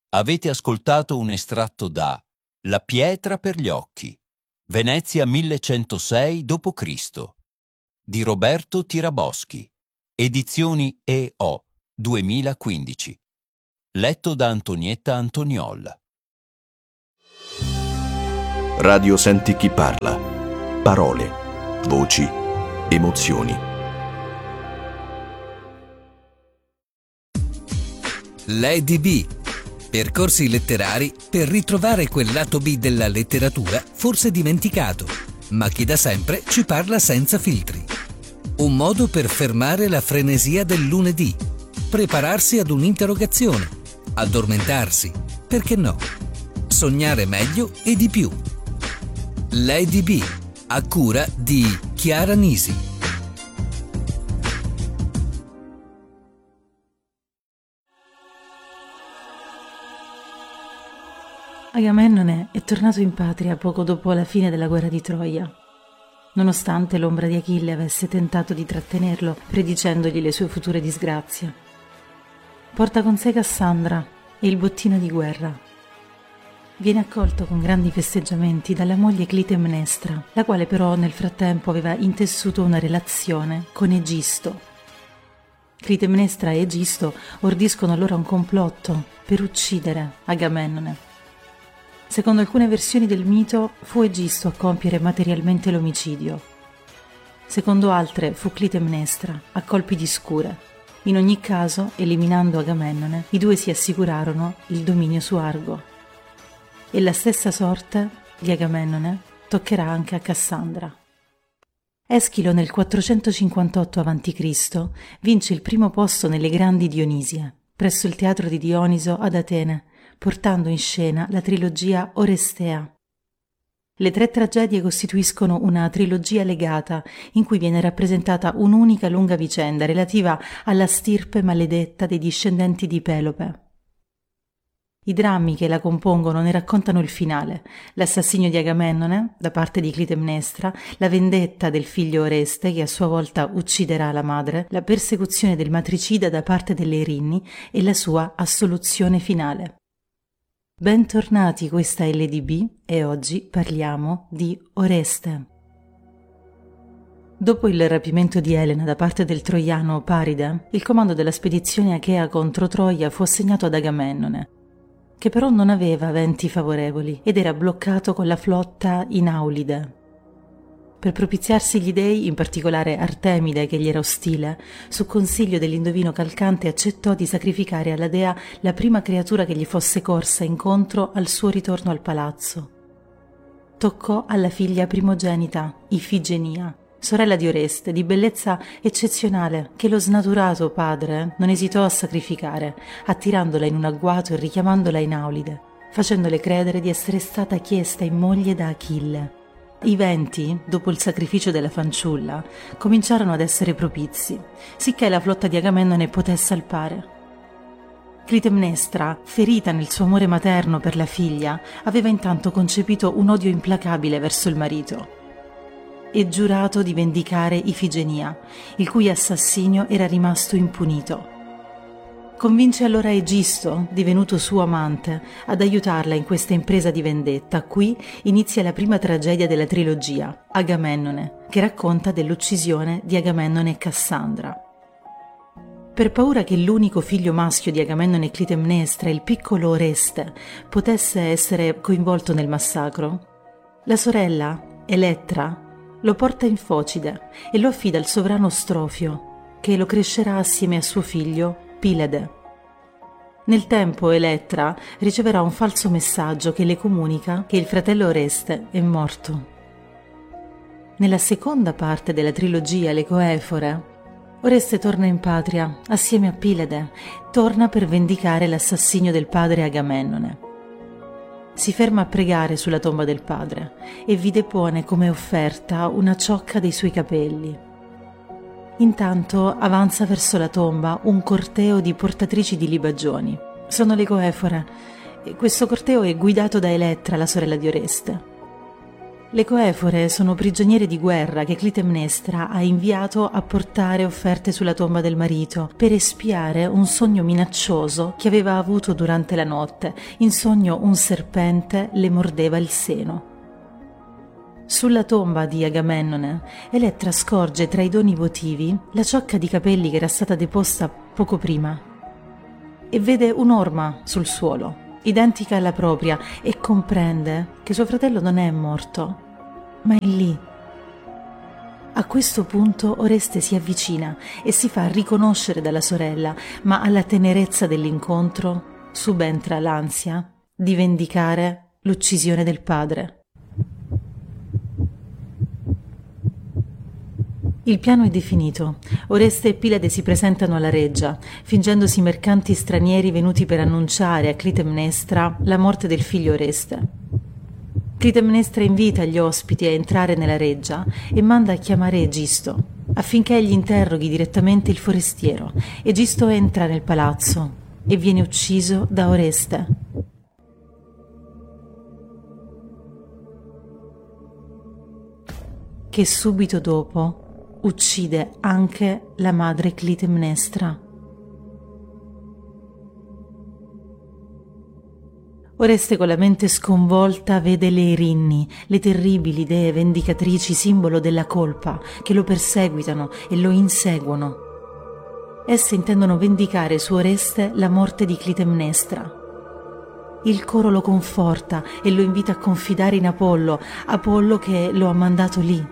Avete ascoltato un estratto da La pietra per gli occhi, Venezia 1106 d.C. di Roberto Tiraboschi, edizioni EO 2015, letto da Antonietta Antoniol. Radio Senti chi parla. Parole, voci, emozioni. Lady B. Percorsi letterari per ritrovare quel lato B della letteratura forse dimenticato, ma che da sempre ci parla senza filtri. Un modo per fermare la frenesia del lunedì, prepararsi ad un'interrogazione, addormentarsi, perché no? Sognare meglio e di più. Lady B, a cura di Chiara Nisi. Agamennone è tornato in patria poco dopo la fine della guerra di Troia, nonostante l'ombra di Achille avesse tentato di trattenerlo, predicendogli le sue future disgrazie. Porta con sé Cassandra e il bottino di guerra. Viene accolto con grandi festeggiamenti dalla moglie Clitemnestra, la quale però nel frattempo aveva intessuto una relazione con Egisto. Clitemnestra e Egisto ordiscono allora un complotto per uccidere Agamennone. Secondo alcune versioni del mito fu Egisto a compiere materialmente l'omicidio. Secondo altre fu Clitemnestra a colpi di scure. In ogni caso, eliminando Agamennone, i due si assicurarono il dominio su Argo. E la stessa sorte di Agamennone toccherà anche a Cassandra. Eschilo nel 458 a.C. vince il primo posto nelle Grandi Dionisie, presso il teatro di Dioniso ad Atene, portando in scena la trilogia Orestea. Le tre tragedie costituiscono una trilogia legata in cui viene rappresentata un'unica lunga vicenda relativa alla stirpe maledetta dei discendenti di Pelope. I drammi che la compongono ne raccontano il finale, l'assassinio di Agamennone da parte di Clitemnestra, la vendetta del figlio Oreste che a sua volta ucciderà la madre, la persecuzione del matricida da parte delle Erinni e la sua assoluzione finale. Bentornati, questa è LDB e oggi parliamo di Oreste. Dopo il rapimento di Elena da parte del troiano Paride, il comando della spedizione achea contro Troia fu assegnato ad Agamennone, che però non aveva venti favorevoli ed era bloccato con la flotta in Aulide. Per propiziarsi gli dei, in particolare Artemide che gli era ostile, su consiglio dell'indovino Calcante accettò di sacrificare alla dea la prima creatura che gli fosse corsa incontro al suo ritorno al palazzo. Toccò alla figlia primogenita, Ifigenia, sorella di Oreste, di bellezza eccezionale, che lo snaturato padre non esitò a sacrificare, attirandola in un agguato e richiamandola in Aulide, facendole credere di essere stata chiesta in moglie da Achille. I venti, dopo il sacrificio della fanciulla, cominciarono ad essere propizi, sicché la flotta di Agamennone poté salpare. Clitemnestra, ferita nel suo amore materno per la figlia, aveva intanto concepito un odio implacabile verso il marito e giurato di vendicare Ifigenia, il cui assassinio era rimasto impunito. Convince allora Egisto, divenuto suo amante, ad aiutarla in questa impresa di vendetta. Qui inizia la prima tragedia della trilogia, Agamennone, che racconta dell'uccisione di Agamennone e Cassandra. Per paura che l'unico figlio maschio di Agamennone e Clitemnestra, il piccolo Oreste, potesse essere coinvolto nel massacro, la sorella, Elettra, lo porta in Focide e lo affida al sovrano Strofio, che lo crescerà assieme a suo figlio Pilede. Nel tempo Elettra riceverà un falso messaggio che le comunica che il fratello Oreste è morto. Nella seconda parte della trilogia, le Coefore, Oreste torna in patria assieme a Pilede, torna per vendicare l'assassinio del padre Agamennone. Si ferma a pregare sulla tomba del padre e vi depone come offerta una ciocca dei suoi capelli. Intanto avanza verso la tomba un corteo di portatrici di libagioni. Sono le Coefore e questo corteo è guidato da Elettra, la sorella di Oreste. Le coefore sono prigioniere di guerra che Clitemnestra ha inviato a portare offerte sulla tomba del marito per espiare un sogno minaccioso che aveva avuto durante la notte. In sogno un serpente le mordeva il seno. Sulla tomba di Agamennone, Elettra scorge tra i doni votivi la ciocca di capelli che era stata deposta poco prima e vede un'orma sul suolo, identica alla propria, e comprende che suo fratello non è morto, ma è lì. A questo punto Oreste si avvicina e si fa riconoscere dalla sorella, ma alla tenerezza dell'incontro subentra l'ansia di vendicare l'uccisione del padre. Il piano è definito. Oreste e Pilade si presentano alla reggia, fingendosi mercanti stranieri venuti per annunciare a Clitemnestra la morte del figlio Oreste. Clitemnestra invita gli ospiti a entrare nella reggia e manda a chiamare Egisto, affinché egli interroghi direttamente il forestiero. Egisto entra nel palazzo e viene ucciso da Oreste. Che subito dopo uccide anche la madre Clitemnestra. Oreste, con la mente sconvolta, vede le Erinni, le terribili dee vendicatrici, simbolo della colpa, che lo perseguitano e lo inseguono. Esse intendono vendicare su Oreste la morte di Clitemnestra. Il coro lo conforta e lo invita a confidare in Apollo che lo ha mandato lì.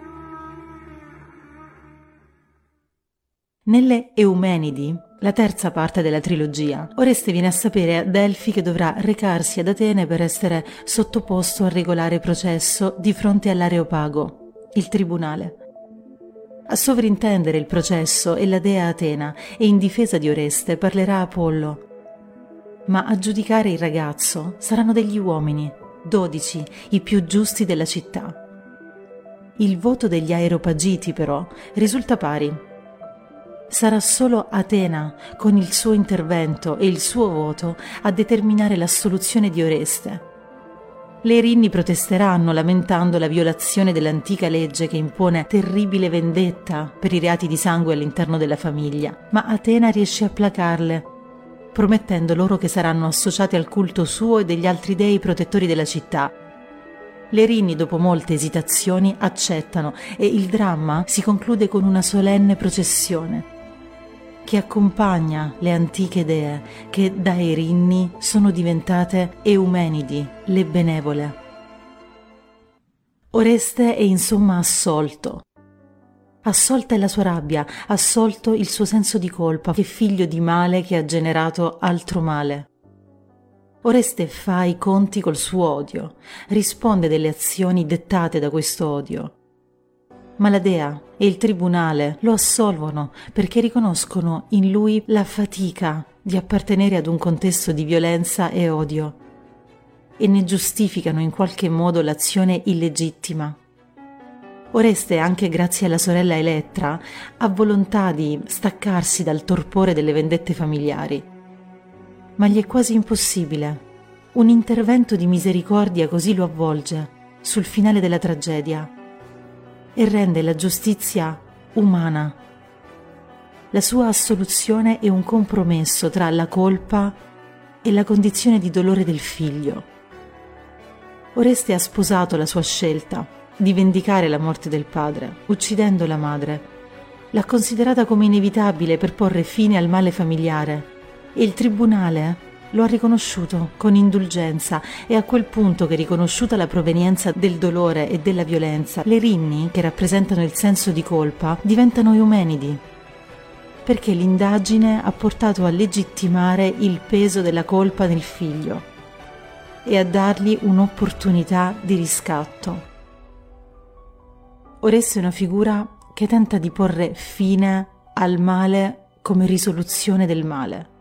Nelle Eumenidi, la terza parte della trilogia, Oreste viene a sapere a Delfi che dovrà recarsi ad Atene per essere sottoposto a regolare processo di fronte all'Areopago, il tribunale. A sovrintendere il processo è la dea Atena e in difesa di Oreste parlerà Apollo. Ma a giudicare il ragazzo saranno degli uomini, 12, i più giusti della città. Il voto degli Areopagiti, però, risulta pari. Sarà solo Atena, con il suo intervento e il suo voto, a determinare l'assoluzione di Oreste. Le Erinni protesteranno lamentando la violazione dell'antica legge che impone terribile vendetta per i reati di sangue all'interno della famiglia, ma Atena riesce a placarle, promettendo loro che saranno associati al culto suo e degli altri dei protettori della città. Le Erinni, dopo molte esitazioni, accettano e il dramma si conclude con una solenne processione che accompagna le antiche dee che da Erinni sono diventate Eumenidi, le benevole. Oreste è insomma assolto. Assolta è la sua rabbia, assolto il suo senso di colpa, che figlio di male che ha generato altro male. Oreste fa i conti col suo odio, risponde delle azioni dettate da questo odio. Ma la dea e il tribunale lo assolvono perché riconoscono in lui la fatica di appartenere ad un contesto di violenza e odio e ne giustificano in qualche modo l'azione illegittima. Oreste, anche grazie alla sorella Elettra, ha volontà di staccarsi dal torpore delle vendette familiari. Ma gli è quasi impossibile. Un intervento di misericordia così lo avvolge sul finale della tragedia e rende la giustizia umana. La sua assoluzione è un compromesso tra la colpa e la condizione di dolore del figlio. Oreste ha sposato la sua scelta di vendicare la morte del padre, uccidendo la madre. L'ha considerata come inevitabile per porre fine al male familiare e il tribunale lo ha riconosciuto con indulgenza e a quel punto che, riconosciuta la provenienza del dolore e della violenza, le Erinni, che rappresentano il senso di colpa, diventano Eumenidi, perché l'indagine ha portato a legittimare il peso della colpa nel figlio e a dargli un'opportunità di riscatto. Oreste è una figura che tenta di porre fine al male come risoluzione del male.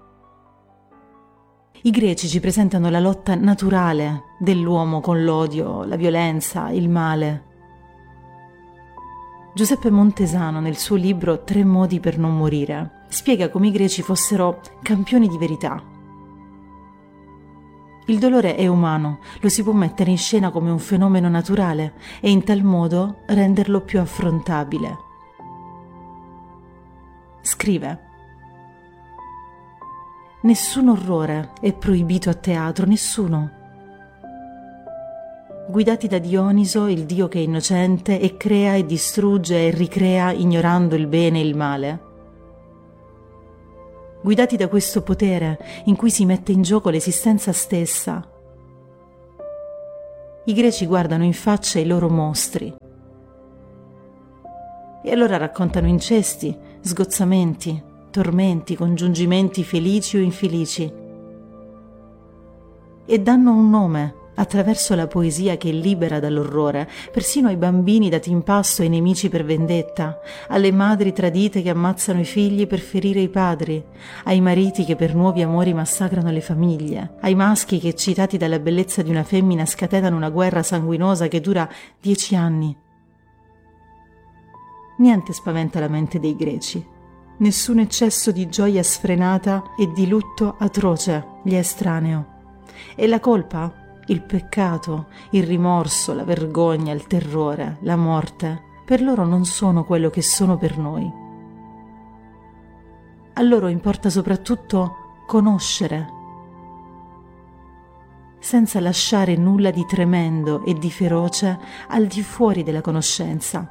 I greci ci presentano la lotta naturale dell'uomo con l'odio, la violenza, il male. Giuseppe Montesano, nel suo libro 3 modi per non morire, spiega come i greci fossero campioni di verità. Il dolore è umano, lo si può mettere in scena come un fenomeno naturale e in tal modo renderlo più affrontabile. Scrive: nessun orrore è proibito a teatro, nessuno. Guidati da Dioniso, il dio che è innocente e crea e distrugge e ricrea ignorando il bene e il male. Guidati da questo potere in cui si mette in gioco l'esistenza stessa. I greci guardano in faccia i loro mostri e allora raccontano incesti, sgozzamenti, tormenti, congiungimenti felici o infelici e danno un nome attraverso la poesia che libera dall'orrore, persino ai bambini dati in pasto ai nemici per vendetta, alle madri tradite che ammazzano i figli per ferire i padri, ai mariti che per nuovi amori massacrano le famiglie, ai maschi che, eccitati dalla bellezza di una femmina, scatenano una guerra sanguinosa che dura 10 anni. Niente spaventa la mente dei greci. Nessun eccesso di gioia sfrenata e di lutto atroce gli è estraneo. E la colpa? Il peccato, il rimorso, la vergogna, il terrore, la morte, per loro non sono quello che sono per noi. A loro importa soprattutto conoscere, senza lasciare nulla di tremendo e di feroce al di fuori della conoscenza,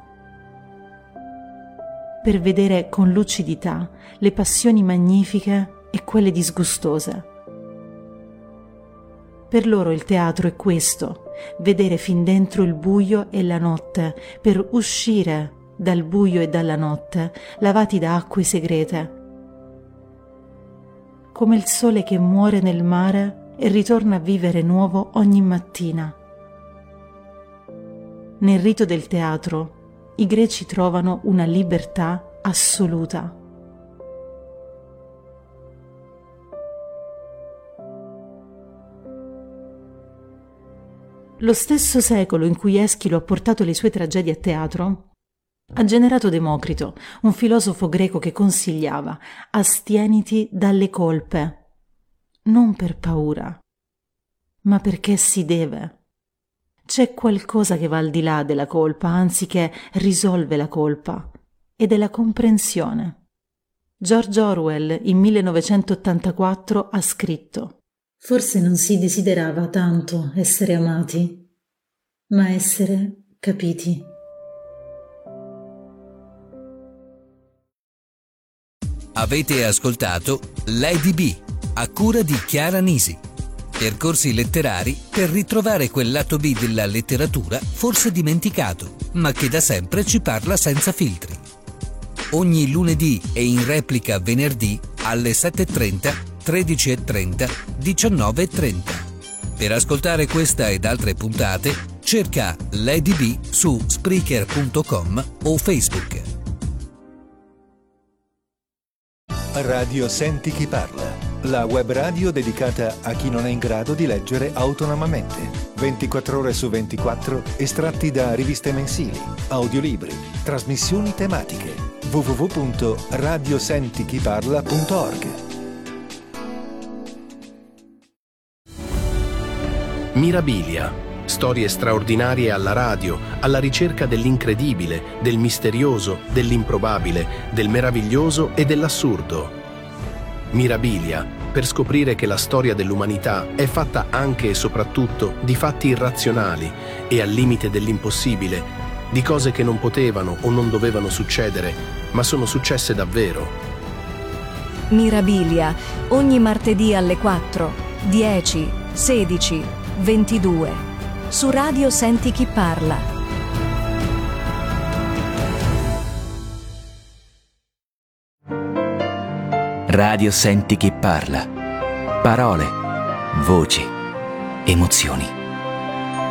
per vedere con lucidità le passioni magnifiche e quelle disgustose. Per loro il teatro è questo, vedere fin dentro il buio e la notte, per uscire dal buio e dalla notte, lavati da acque segrete. Come il sole che muore nel mare e ritorna a vivere nuovo ogni mattina. Nel rito del teatro, i greci trovano una libertà assoluta. Lo stesso secolo in cui Eschilo ha portato le sue tragedie a teatro ha generato Democrito, un filosofo greco che consigliava: astieniti dalle colpe, non per paura, ma perché si deve. C'è qualcosa che va al di là della colpa, anzi che risolve la colpa, ed è la comprensione. George Orwell in 1984 ha scritto: forse non si desiderava tanto essere amati, ma essere capiti. Avete ascoltato Lady B, a cura di Chiara Nisi. Percorsi letterari per ritrovare quel lato B della letteratura forse dimenticato, ma che da sempre ci parla senza filtri. Ogni lunedì e in replica venerdì alle 7:30, 13:30, 19:30. Per ascoltare questa ed altre puntate, cerca Lady B su Spreaker.com o Facebook. Radio Senti Chi Parla, la web radio dedicata a chi non è in grado di leggere autonomamente. 24 ore su 24, estratti da riviste mensili, audiolibri, trasmissioni tematiche. www.radiosentichiparla.org. Mirabilia. Storie straordinarie alla radio, alla ricerca dell'incredibile, del misterioso, dell'improbabile, del meraviglioso e dell'assurdo. Mirabilia, per scoprire che la storia dell'umanità è fatta anche e soprattutto di fatti irrazionali e al limite dell'impossibile, di cose che non potevano o non dovevano succedere, ma sono successe davvero. Mirabilia, ogni martedì alle 4, 10, 16, 22. Su Radio Senti Chi Parla. Radio Senti Chi Parla. Parole, voci, emozioni.